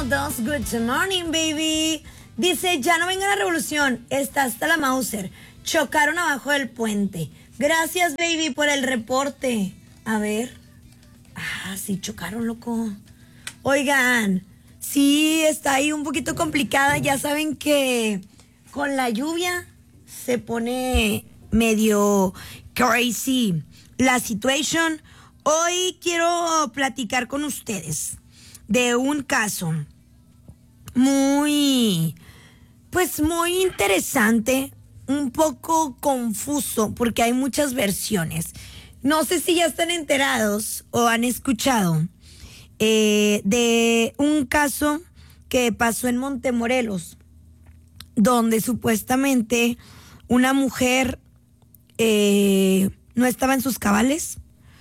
todos. Good morning, baby. Dice, ya no venga la revolución. Está hasta la Mauser. Chocaron abajo del puente. Gracias, baby, por el reporte. A ver. Sí, chocaron, loco. Oigan, sí, está ahí un poquito complicada. Ya saben que con la lluvia se pone medio crazy la situación. Hoy quiero platicar con ustedes de un caso muy interesante, un poco confuso porque hay muchas versiones. No sé si ya están enterados o han escuchado de un caso que pasó en Montemorelos, donde supuestamente una mujer no estaba en sus cabales,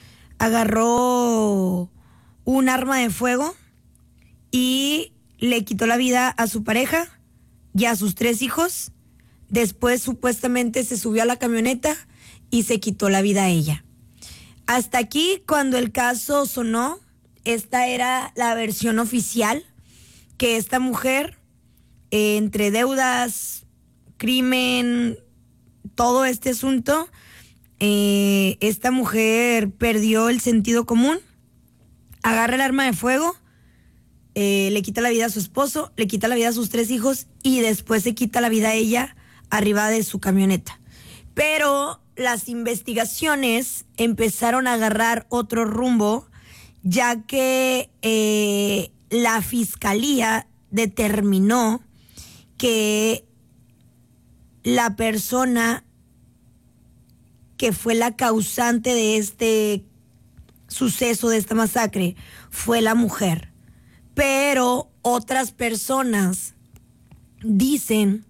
agarró un arma de fuego y le quitó la vida a su pareja y a sus 3 hijos. Después supuestamente se subió a la camioneta y se quitó la vida a ella. Hasta aquí, cuando el caso sonó, esta era la versión oficial, que esta mujer, entre deudas, crimen, todo este asunto, esta mujer perdió el sentido común, agarra el arma de fuego, le quita la vida a su esposo, le quita la vida a sus 3 hijos y después se quita la vida a ella arriba de su camioneta. Pero las investigaciones empezaron a agarrar otro rumbo, ya que la fiscalía determinó que la persona que fue la causante de este suceso, de esta masacre, fue la mujer. Pero otras personas dicen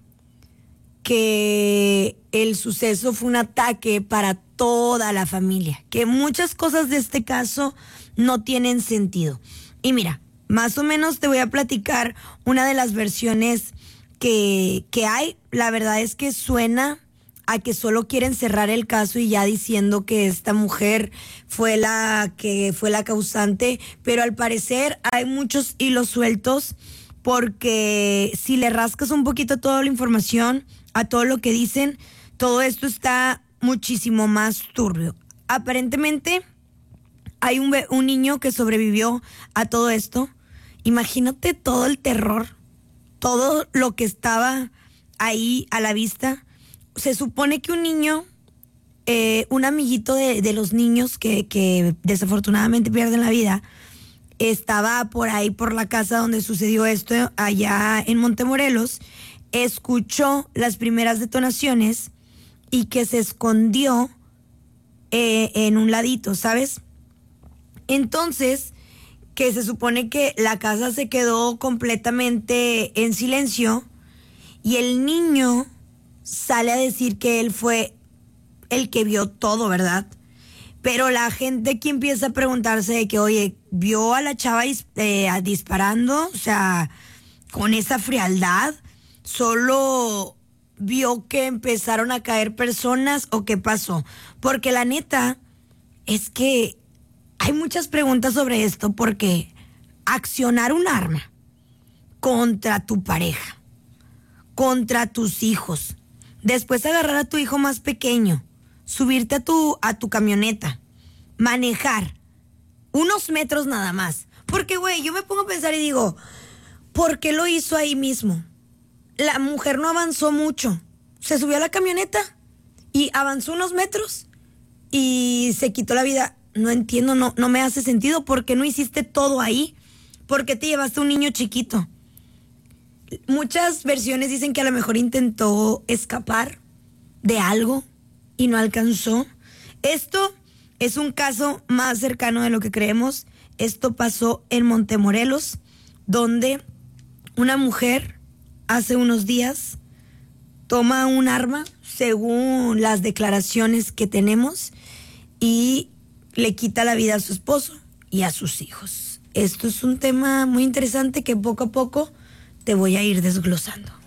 que el suceso fue un ataque para toda la familia, que muchas cosas de este caso no tienen sentido. Y mira, más o menos te voy a platicar una de las versiones que hay. La verdad es que suena a que solo quieren cerrar el caso y ya diciendo que esta mujer fue la causante, pero al parecer hay muchos hilos sueltos, porque si le rascas un poquito toda la información, a todo lo que dicen, todo esto está muchísimo más turbio. Aparentemente hay un niño que sobrevivió a todo esto. Imagínate todo el terror, todo lo que estaba ahí a la vista. Se supone que un niño, un amiguito de los niños que desafortunadamente pierden la vida, estaba por ahí por la casa donde sucedió esto, allá en Montemorelos, escuchó las primeras detonaciones y que se escondió en un ladito, ¿sabes? Entonces, que se supone que la casa se quedó completamente en silencio y el niño sale a decir que él fue el que vio todo, ¿verdad? Pero la gente aquí empieza a preguntarse de que, oye, ¿vio a la chava disparando? O sea, con esa frialdad, ¿solo vio que empezaron a caer personas o qué pasó? Porque la neta es que hay muchas preguntas sobre esto, porque accionar un arma contra tu pareja, contra tus hijos, después agarrar a tu hijo más pequeño, subirte a tu camioneta, manejar unos metros nada más. Porque, güey, yo me pongo a pensar y digo, ¿por qué lo hizo ahí mismo? La mujer no avanzó mucho. Se subió a la camioneta y avanzó unos metros y se quitó la vida. No entiendo, no me hace sentido. ¿Por qué no hiciste todo ahí? ¿Por qué te llevaste a un niño chiquito? Muchas versiones dicen que a lo mejor intentó escapar de algo y no alcanzó. Esto es un caso más cercano de lo que creemos. Esto pasó en Montemorelos, donde una mujer hace unos días toma un arma, según las declaraciones que tenemos, y le quita la vida a su esposo y a sus hijos. Esto es un tema muy interesante que poco a poco te voy a ir desglosando.